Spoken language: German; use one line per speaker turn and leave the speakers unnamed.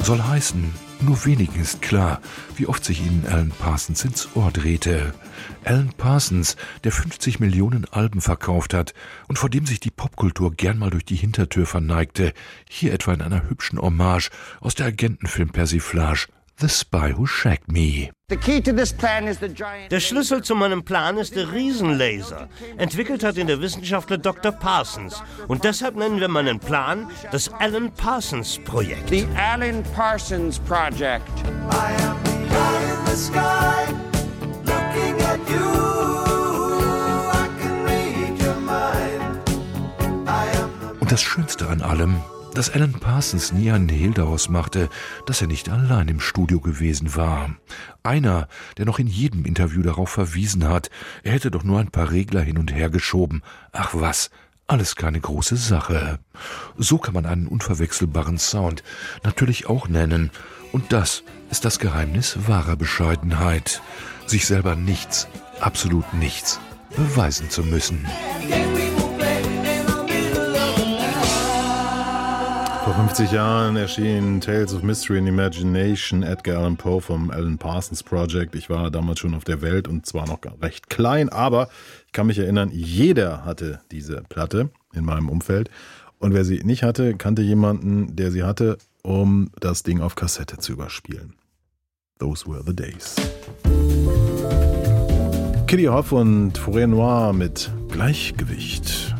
Soll heißen, nur wenigen ist klar, wie oft sich ihnen Alan Parsons ins Ohr drehte. Alan Parsons, der 50 Millionen Alben verkauft hat und vor dem sich die Popkultur gern mal durch die Hintertür verneigte, hier etwa in einer hübschen Hommage aus der Agentenfilm-Persiflage The Spy Who Shagged Me.
Der Schlüssel zu meinem Plan ist der Riesenlaser. Entwickelt hat ihn der Wissenschaftler Dr. Parsons. Und deshalb nennen wir meinen Plan das Alan Parsons Projekt.
The Alan Parsons Project.
I am the eye in the sky, looking at you. I can read your mind. I am
Und das Schönste an allem, dass Alan Parsons nie einen Hehl daraus machte, dass er nicht allein im Studio gewesen war. Einer, der noch in jedem Interview darauf verwiesen hat, er hätte doch nur ein paar Regler hin und her geschoben. Ach was, alles keine große Sache. So kann man einen unverwechselbaren Sound natürlich auch nennen. Und das ist das Geheimnis wahrer Bescheidenheit. Sich selber nichts, absolut nichts, beweisen zu müssen.
Vor 50 Jahren erschien Tales of Mystery and Imagination, Edgar Allan Poe vom Alan Parsons Project. Ich war damals schon auf der Welt und zwar noch recht klein, aber ich kann mich erinnern, jeder hatte diese Platte in meinem Umfeld. Und wer sie nicht hatte, kannte jemanden, der sie hatte, um das Ding auf Kassette zu überspielen. Those were the days. Kitty Hoff und Forêt Noire mit Gleichgewicht.